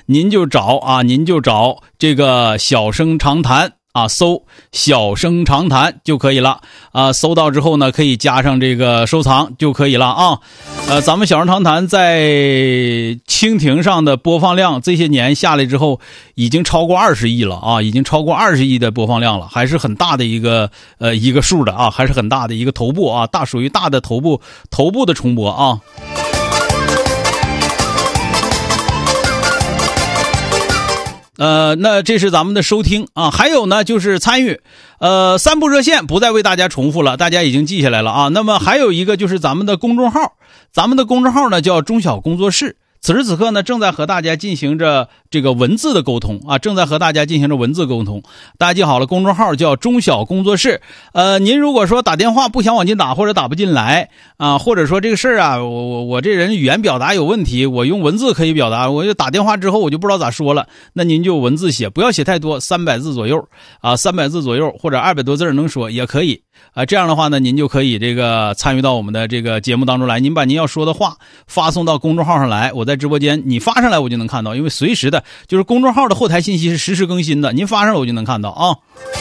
您就找这个小声长谈啊，搜小声长谈就可以了啊。搜到之后呢，可以加上这个收藏就可以了啊。咱们小声长谈在蜻蜓上的播放量这些年下来之后，已经超过20亿了啊，已经超过20亿的播放量了，还是很大的一个数的啊，还是很大的一个头部啊，属于大的头部的重播啊。那这是咱们的收听啊，还有呢就是参与，三部热线不再为大家重复了，大家已经记下来了啊。那么还有一个就是咱们的公众号呢叫中小工作室。此时此刻呢，正在和大家进行着这个文字的沟通啊，大家记好了，公众号叫中小工作室。您如果说打电话不想往进打，或者打不进来啊，或者说这个事儿啊，我这人语言表达有问题，我用文字可以表达，我就打电话之后我就不知道咋说了，那您就文字写，不要写太多，300字左右啊，300字左右或者200多字能说也可以啊。这样的话呢，您就可以这个参与到我们的这个节目当中来，您把您要说的话发送到公众号上来，我在直播间你发上来我就能看到，因为随时的就是公众号的后台信息是实时更新的，您发上来我就能看到啊。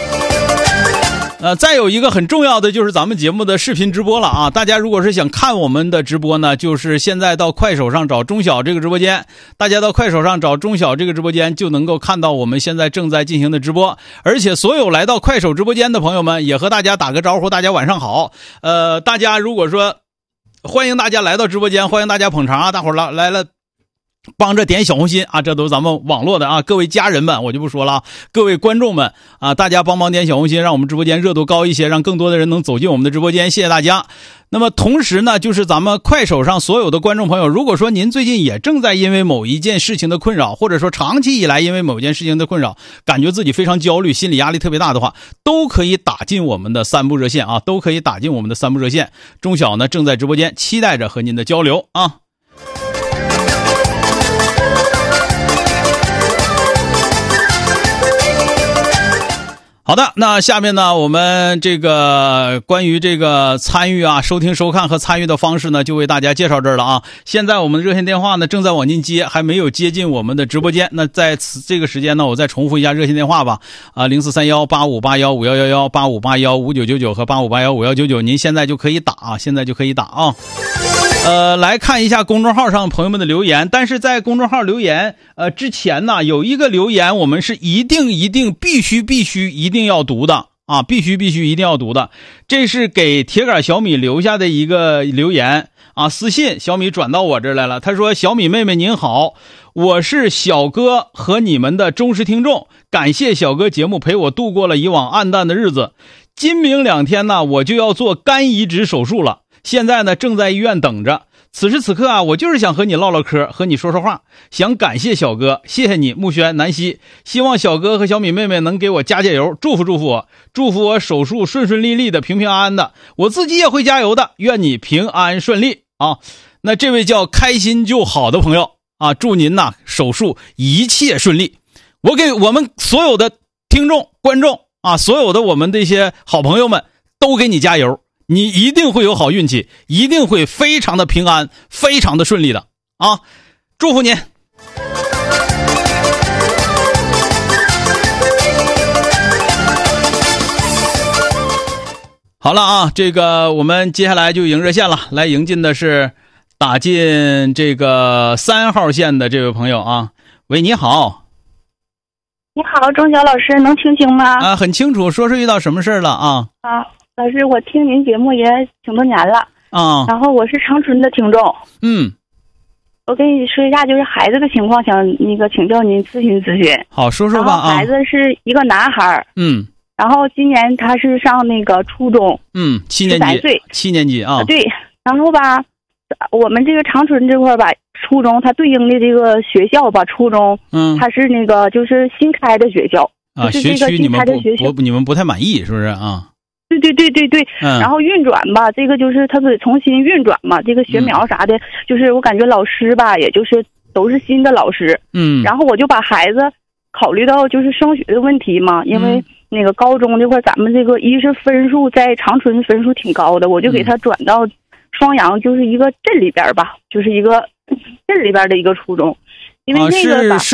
再有一个很重要的就是咱们节目的视频直播了啊！大家如果是想看我们的直播呢，就是现在到快手上找中小这个直播间，大家到快手上找中小这个直播间就能够看到我们现在正在进行的直播，而且所有来到快手直播间的朋友们也和大家打个招呼，大家晚上好。大家如果说欢迎大家来到直播间，欢迎大家捧场啊！大伙儿来了。帮着点小红心啊，这都是咱们网络的啊，各位家人们我就不说了，各位观众们啊，大家帮忙点小红心，让我们直播间热度高一些，让更多的人能走进我们的直播间，谢谢大家。那么同时呢，就是咱们快手上所有的观众朋友，如果说您最近也正在因为某一件事情的困扰，或者说长期以来因为某一件事情的困扰，感觉自己非常焦虑，心理压力特别大的话，都可以打进我们的3部热线啊，中小呢正在直播间期待着和您的交流啊。好的，那下面呢，我们这个关于这个参与啊、收听收看和参与的方式呢，就为大家介绍这儿了啊。现在我们的热线电话呢正在往进接，还没有接进我们的直播间。那在这个时间呢，我再重复一下热线电话吧啊，043185815111、85815999和85815199，您现在就可以打啊，来看一下公众号上朋友们的留言，但是在公众号留言之前呢，有一个留言我们是一定必须要读的啊，必须一定要读的。这是给铁杆小米留下的一个留言啊，私信小米转到我这儿来了。他说：“小米妹妹您好，我是小哥和你们的忠实听众，感谢小哥节目陪我度过了以往暗淡的日子。今明2天呢，我就要做肝移植手术了。现在呢，正在医院等着。此时此刻啊，我就是想和你唠唠嗑，和你说说话，想感谢小哥，谢谢你，木轩、南希。希望小哥和小米妹妹能给我加油，祝福我，祝福我手术顺利的，平安安的。我自己也会加油的，愿你平安顺利啊。”那这位叫开心就好的朋友啊，祝您呐手术一切顺利。我给我们所有的听众、观众啊，所有的我们这些好朋友们都给你加油。你一定会有好运气，一定会非常的平安，非常的顺利的啊！祝福您。好了啊，这个我们接下来就迎热线了，来迎进的是打进这个3号线的这位朋友啊。喂，你好。 你好，钟晓老师，能听清吗？ 啊，很清楚，说是遇到什么事了啊？ 老师，我听您节目也挺多年了啊， 然后我是长春的听众。我跟你说一下，就是孩子的情况，想请教您咨询。 好，说说吧啊。 孩子是一个男孩，然后今年他是上那个初中 ，7年级，7年级啊。 对，然后吧，我们这个长春这块吧，初中它对应的这个学校吧，初中，它是那个就是新开的学校啊， 学区你们不太满意是不是啊？ 对，然后运转吧，这个就是他得重新运转嘛，这个学苗啥的，就是我感觉老师吧，也就是都是新的老师，然后我就把孩子考虑到就是升学的问题嘛，因为那个高中这块咱们这个一是分数在长春分数挺高的，我就给他转到双阳，就是一个镇里边吧，就是一个镇里边的一个初中，因为那个吧。